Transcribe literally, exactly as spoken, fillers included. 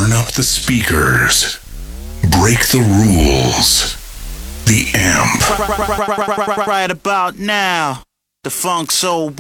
Turn up the speakers. Break the rules. The amp. Right about now, the funk soul